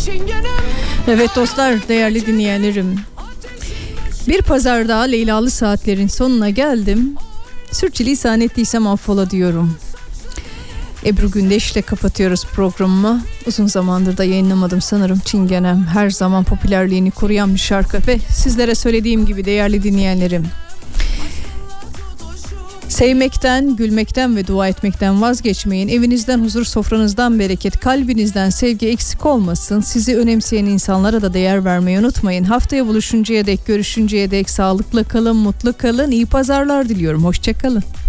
Evet dostlar, değerli dinleyenlerim, bir pazar daha Leylalı Saatler'in sonuna geldim. Sürçülisan ettiysem affola diyorum. Ebru Gündeş'le kapatıyoruz programımı. Uzun zamandır da yayınlamadım sanırım. Çingenem her zaman popülerliğini koruyan bir şarkı ve sizlere söylediğim gibi değerli dinleyenlerim, sevmekten, gülmekten ve dua etmekten vazgeçmeyin. Evinizden huzur, sofranızdan bereket, kalbinizden sevgi eksik olmasın. Sizi önemseyen insanlara da değer vermeyi unutmayın. Haftaya buluşuncaya dek, görüşünceye dek sağlıkla kalın, mutlu kalın. İyi pazarlar diliyorum. Hoşça kalın.